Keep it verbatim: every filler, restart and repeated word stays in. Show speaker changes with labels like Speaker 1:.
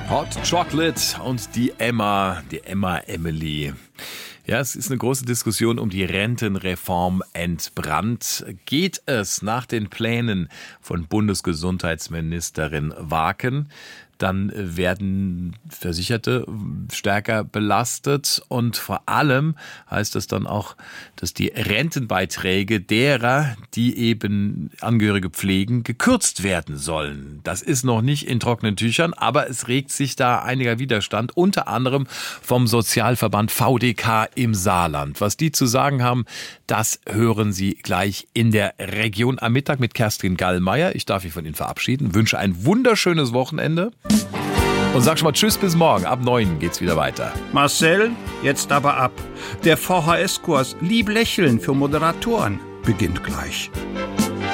Speaker 1: Hot Chocolate und die Emma, die Emma Emily. Ja, es ist eine große Diskussion um die Rentenreform entbrannt. Geht es nach den Plänen von Bundesgesundheitsministerin Waken, dann werden Versicherte stärker belastet und vor allem heißt es dann auch, dass die Rentenbeiträge derer, die eben Angehörige pflegen, gekürzt werden sollen. Das ist noch nicht in trockenen Tüchern, aber es regt sich da einiger Widerstand, unter anderem vom Sozialverband V D K im Saarland. Was die zu sagen haben, das hören Sie gleich in der Region am Mittag mit Kerstin Gallmeier. Ich darf mich von Ihnen verabschieden, wünsche ein wunderschönes Wochenende. Und sag schon mal Tschüss bis morgen. Ab neun geht's wieder weiter.
Speaker 2: Marcel, jetzt aber ab. Der V H S-Kurs Lieb lächeln für Moderatoren beginnt gleich.